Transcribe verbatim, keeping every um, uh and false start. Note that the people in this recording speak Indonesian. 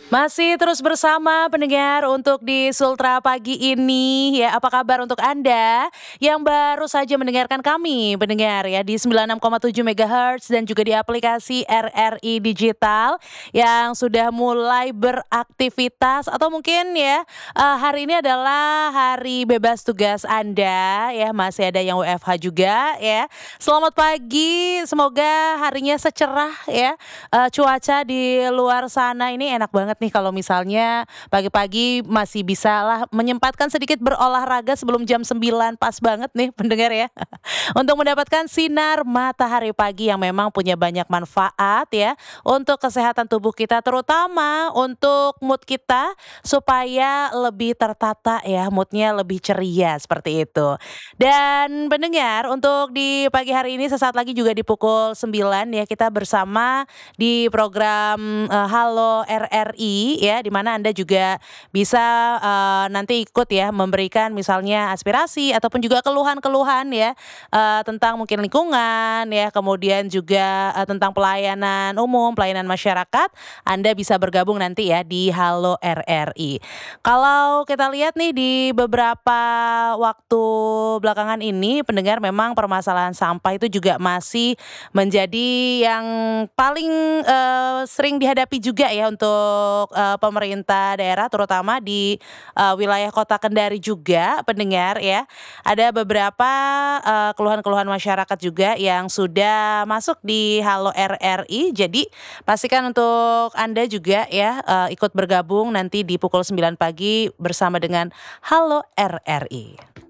Masih terus bersama pendengar untuk di Sultra pagi ini ya, apa kabar untuk Anda yang baru saja mendengarkan kami pendengar ya di sembilan puluh enam koma tujuh megahertz dan juga di aplikasi R R I Digital yang sudah mulai beraktivitas atau mungkin ya eh, hari ini adalah hari bebas tugas Anda ya, masih ada yang W F H juga ya. Selamat pagi, semoga harinya secerah ya. Eh, cuaca di luar sana ini enak banget nih kalau misalnya pagi-pagi masih bisa lah menyempatkan sedikit berolahraga sebelum jam sembilan, pas banget nih pendengar ya. Untuk mendapatkan sinar matahari pagi yang memang punya banyak manfaat ya untuk kesehatan tubuh kita, terutama untuk mood kita supaya lebih tertata ya, moodnya lebih ceria seperti itu. Dan pendengar untuk di pagi hari ini sesaat lagi juga di pukul sembilan ya kita bersama di program, eee, Halo R R I ya, di mana Anda juga bisa, eee, nanti ikut ya memberikan misalnya aspirasi ataupun juga keluhan-keluhan ya, eee, tentang mungkin lingkungan ya, kemudian juga, eee, tentang pelayanan umum, pelayanan masyarakat, Anda bisa bergabung nanti ya di Halo R R I. Kalau kita lihat nih di beberapa waktu belakangan ini pendengar, memang permasalahan sampah itu juga masih menjadi yang paling, eee, sering dihadapi juga ya untuk, eee, pemerintah daerah terutama di, eee, wilayah Kota Kendari juga pendengar ya. Ada beberapa, eee, keluhan-keluhan masyarakat juga yang sudah masuk di Halo R R I. Jadi pastikan untuk Anda juga ya, eee, ikut bergabung nanti di pukul sembilan pagi bersama dengan Halo R R I.